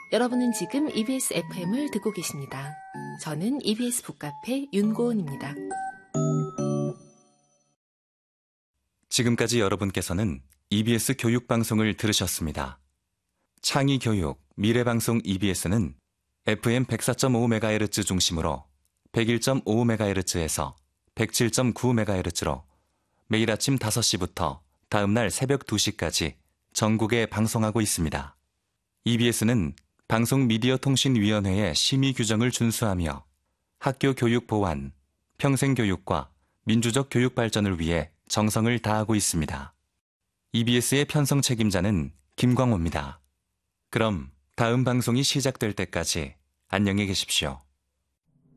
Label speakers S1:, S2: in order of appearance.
S1: 여러분은 지금 EBS FM을 듣고 계십니다. 저는 EBS 북카페 윤고은입니다.
S2: 지금까지 여러분께서는 EBS 교육방송을 들으셨습니다. 창의교육, 미래방송 EBS는 FM 104.5MHz 중심으로 101.5MHz에서 107.9MHz로 매일 아침 5시부터 다음날 새벽 2시까지 전국에 방송하고 있습니다. EBS는 방송미디어통신위원회의 심의 규정을 준수하며 학교 교육 보완, 평생교육과 민주적 교육 발전을 위해 정성을 다하고 있습니다. EBS의 편성 책임자는 김광호입니다. 그럼 다음 방송이 시작될 때까지 안녕히 계십시오.